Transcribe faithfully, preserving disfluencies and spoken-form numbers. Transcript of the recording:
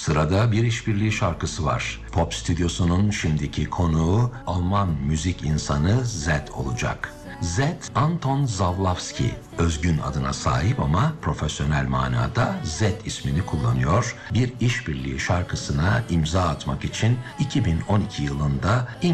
Sırada bir işbirliği şarkısı var. Pop Stüdyosu'nun şimdiki konuğu Alman müzik insanı Zedd olacak. Zedd, Anton Zawlawski, özgün adına sahip ama profesyonel manada Zedd ismini kullanıyor. Bir işbirliği şarkısına imza atmak için iki bin on iki yılında